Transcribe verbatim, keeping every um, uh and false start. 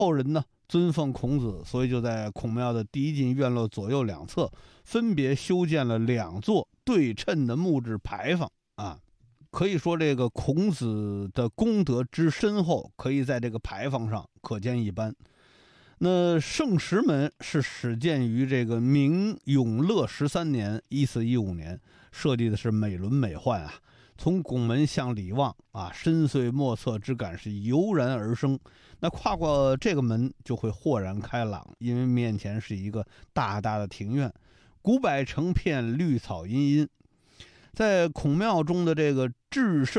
后人呢尊奉孔子，所以就在孔庙的第一进院落左右两侧分别修建了两座对称的木质牌坊啊。可以说这个孔子的功德之深厚，可以在这个牌坊上可见一斑。那圣石门是始建于这个明永乐十三年一四一五年，设计的是美轮美奂啊。从拱门向里望啊，深邃莫测之感是油然而生。那跨过这个门就会豁然开朗，因为面前是一个大大的庭院，古柏成片，绿草茵茵。在孔庙中的这个至圣